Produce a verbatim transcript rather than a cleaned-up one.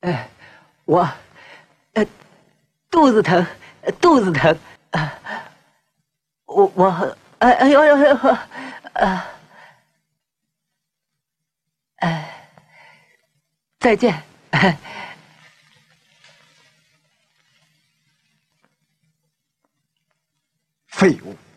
哎，我，呃，肚子疼，肚子疼啊！我我，哎哎呦呦呦，啊，哎，再见。 废物！